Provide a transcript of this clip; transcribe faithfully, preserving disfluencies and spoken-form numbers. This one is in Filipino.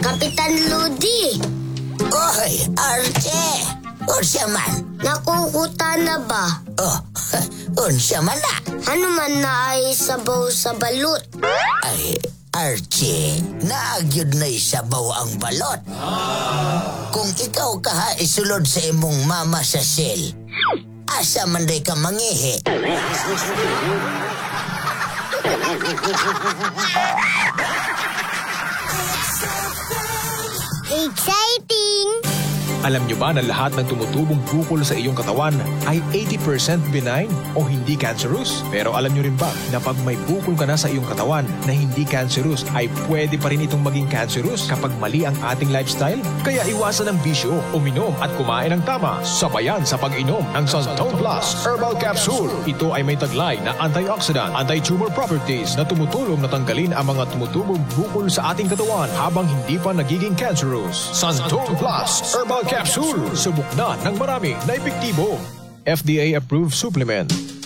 Kapitan Ludi. Oy, Archie! Unsa man? Nakukuta na ba? Oh, unsa man na? Ano man na ay sabaw sa balut? Ay, Archie, naagyod na isabaw ang balot. Kung ikaw kaha isulod sa imong mama sa sel, asa man day ka mangihi? Exciting! Alam nyo ba na lahat ng tumutubong bukol sa iyong katawan ay eighty percent benign o hindi cancerous? Pero alam nyo rin ba na pag may bukol ka na sa iyong katawan na hindi cancerous ay pwede pa rin itong maging cancerous kapag mali ang ating lifestyle? Kaya iwasan ang bisyo, uminom at kumain ng tama. Sabayan sa pag-inom ng Santone Plus Herbal Capsule. Ito ay may taglay na antioxidant, anti-tumor properties na tumutulong na tanggalin ang mga tumutubong bukol sa ating katawan habang hindi pa nagiging cancerous. Santone Plus Herbal Capsule. Subok na ng marami na epektibo. F D A-approved supplement.